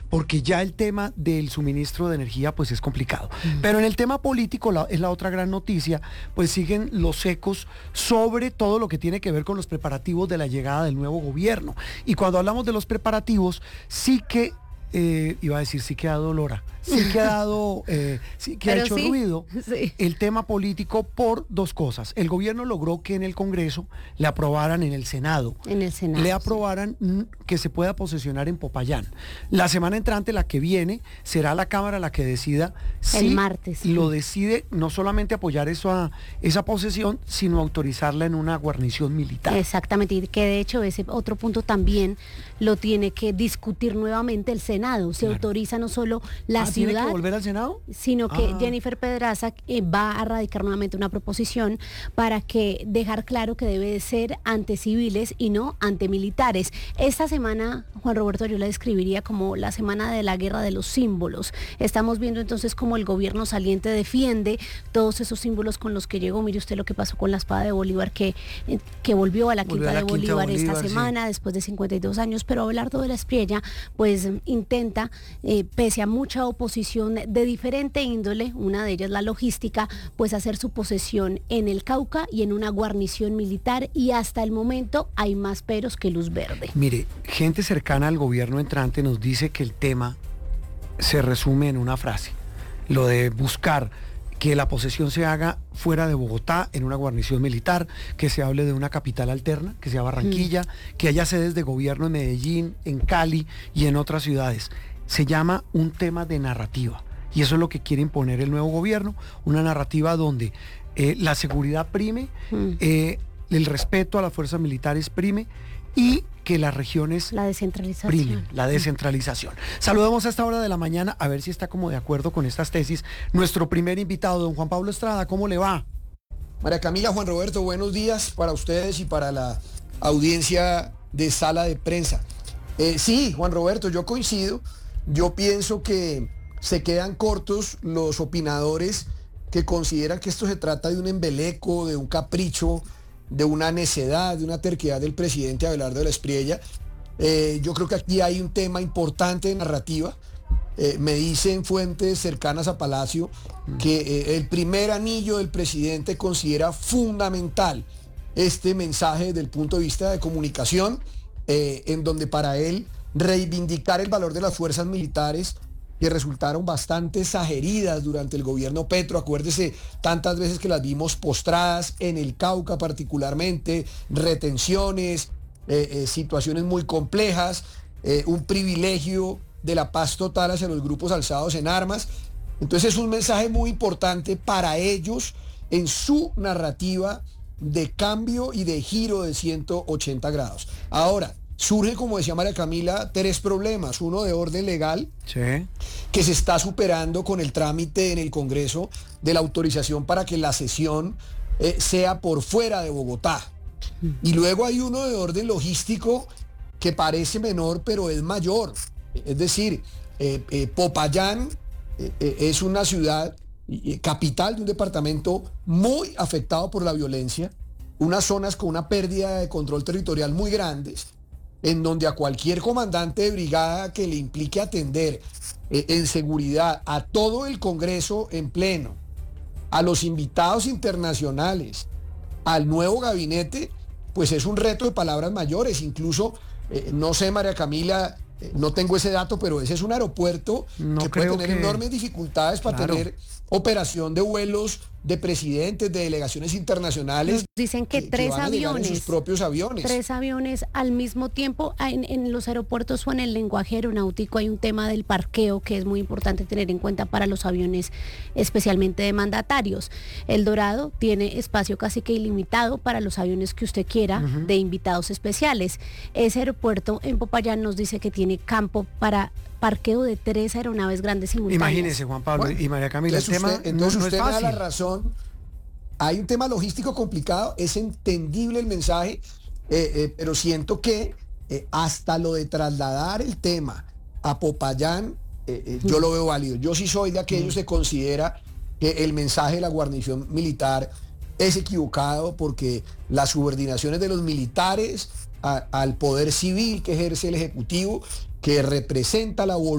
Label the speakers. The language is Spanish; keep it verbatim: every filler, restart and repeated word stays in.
Speaker 1: porque ya el tema del suministro de energía pues es complicado. Mm. Pero en el tema político la, es la otra gran noticia, pues siguen los ecos sobre todo lo que tiene que ver con los preparativos de la llegada del nuevo gobierno. Y cuando hablamos de los preparativos, sí que Eh, iba a decir sí que ha dado Lora, sí que ha dado, eh, sí que Pero ha hecho sí, ruido sí. el tema político por dos cosas. El gobierno logró que en el Congreso le aprobaran en el Senado,
Speaker 2: en el Senado
Speaker 1: le aprobaran sí. que se pueda posesionar en Popayán. La semana entrante, la que viene, será la Cámara la que decida si
Speaker 2: el martes
Speaker 1: lo decide no solamente apoyar eso a, esa posesión, sino autorizarla en una guarnición militar.
Speaker 2: Exactamente, y que de hecho ese otro punto también lo tiene que discutir nuevamente el Senado. Se claro. autoriza no solo la
Speaker 1: ah,
Speaker 2: ciudad,
Speaker 1: ¿tiene que volver al Senado?
Speaker 2: Sino que
Speaker 1: ah.
Speaker 2: Jennifer Pedraza eh, va a radicar nuevamente una proposición para que dejar claro que debe de ser ante civiles y no ante militares. Esta semana, Juan Roberto, yo la describiría como la semana de la guerra de los símbolos. Estamos viendo entonces cómo el gobierno saliente defiende todos esos símbolos con los que llegó. Mire usted lo que pasó con la espada de Bolívar, que, eh, que volvió a la Quinta, a la de, Bolívar Quinta Bolívar esta semana, sí. después de cincuenta y dos años, pero Abelardo de la Espriella, pues intenta, eh, pese a mucha oposición de diferente índole, una de ellas la logística, pues hacer su posesión en el Cauca y en una guarnición militar, y hasta el momento hay más peros que luz verde.
Speaker 1: Mire, gente cercana al gobierno entrante nos dice que el tema se resume en una frase, lo de buscar que la posesión se haga fuera de Bogotá, en una guarnición militar, que se hable de una capital alterna, que sea Barranquilla, mm. que haya sedes de gobierno en Medellín, en Cali y en otras ciudades. Se llama un tema de narrativa, y eso es lo que quiere imponer el nuevo gobierno, una narrativa donde eh, la seguridad prime, mm. eh, el respeto a las fuerzas militares prime, y que las regiones
Speaker 2: la descentralización.
Speaker 1: primen, la descentralización. Saludamos a esta hora de la mañana a ver si está como de acuerdo con estas tesis nuestro primer invitado, don Juan Pablo Estrada. ¿Cómo le va?
Speaker 3: María Camila, Juan Roberto, buenos días para ustedes y para la audiencia de Sala de Prensa. Eh, sí, Juan Roberto, yo coincido. Yo pienso que se quedan cortos los opinadores que consideran que esto se trata de un embeleco, de un capricho, de una necedad, de una terquedad del presidente Abelardo de la Espriella. Eh, yo creo que aquí hay un tema importante de narrativa. Eh, me dicen fuentes cercanas a Palacio que eh, el primer anillo del presidente considera fundamental este mensaje desde el punto de vista de comunicación, eh, en donde para él reivindicar el valor de las fuerzas militares que resultaron bastante heridas durante el gobierno Petro. Acuérdese tantas veces que las vimos postradas en el Cauca particularmente, retenciones, eh, eh, situaciones muy complejas, eh, un privilegio de la paz total hacia los grupos alzados en armas. Entonces es un mensaje muy importante para ellos en su narrativa de cambio y de giro de ciento ochenta grados. Ahora, surge, como decía María Camila, tres problemas. Uno de orden legal,
Speaker 1: sí.
Speaker 3: que se está superando con el trámite en el Congreso de la autorización para que la sesión eh, sea por fuera de Bogotá. Y luego hay uno de orden logístico que parece menor, pero es mayor. Es decir, eh, eh, Popayán eh, eh, es una ciudad eh, capital de un departamento muy afectado por la violencia, unas zonas con una pérdida de control territorial muy grandes, en donde a cualquier comandante de brigada que le implique atender eh, en seguridad a todo el Congreso en pleno, a los invitados internacionales, al nuevo gabinete, pues es un reto de palabras mayores. Incluso, eh, no sé, María Camila, eh, no tengo ese dato, pero ese es un aeropuerto
Speaker 1: no
Speaker 3: que puede tener
Speaker 1: que...
Speaker 3: enormes dificultades para claro. tener operación de vuelos de presidentes, de delegaciones internacionales.
Speaker 2: Nos dicen que, que tres
Speaker 3: que van
Speaker 2: aviones,
Speaker 3: en sus propios aviones.
Speaker 2: Tres aviones al mismo tiempo. En, en los aeropuertos o en el lenguaje aeronáutico hay un tema del parqueo que es muy importante tener en cuenta para los aviones, especialmente de mandatarios. El Dorado tiene espacio casi que ilimitado para los aviones que usted quiera, uh-huh. de invitados especiales. Ese aeropuerto en Popayán nos dice que tiene campo para parqueo de tres aeronaves grandes simultáneas.
Speaker 1: Imagínese, Juan Pablo, bueno, y María Camila, el tema
Speaker 3: usted, entonces
Speaker 1: no, no
Speaker 3: usted
Speaker 1: es fácil.
Speaker 3: Me da la razón. Hay un tema logístico complicado, es entendible el mensaje, eh, eh, pero siento que eh, hasta lo de trasladar el tema a Popayán, eh, eh, yo lo veo válido. Yo sí soy de aquellos que considera que el mensaje de la guarnición militar es equivocado, porque las subordinaciones de los militares a, al poder civil que ejerce el Ejecutivo, que representa la voluntad